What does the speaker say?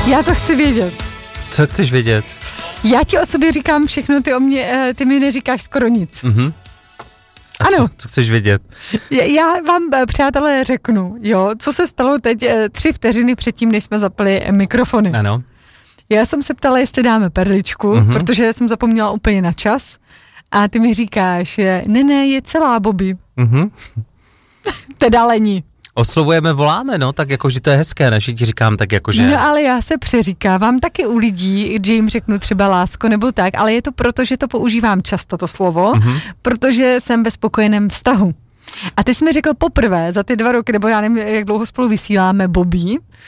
Já to chci vědět. Co chceš vědět? Já ti o sobě říkám všechno, ty mi neříkáš skoro nic. Mhm. A ano. Co chceš vědět? Já vám, přátelé, řeknu, jo, co se stalo teď 3 vteřiny předtím, než jsme zapli mikrofony. Ano. Já jsem se ptala, jestli dáme perličku, protože jsem zapomněla úplně na čas. A ty mi říkáš, ne, je celá, Bobby. Teda lení. Oslovujeme, voláme, no, tak jako, že to je hezké, než ti říkám tak jako, že... No ale já se přeříkávám taky u lidí, že jim řeknu třeba lásko nebo tak, ale je to proto, že to používám často to slovo, protože jsem ve spokojeném vztahu. A ty jsi mi řekl poprvé za ty 2 roky, nebo já nevím, jak dlouho spolu vysíláme, Bobby,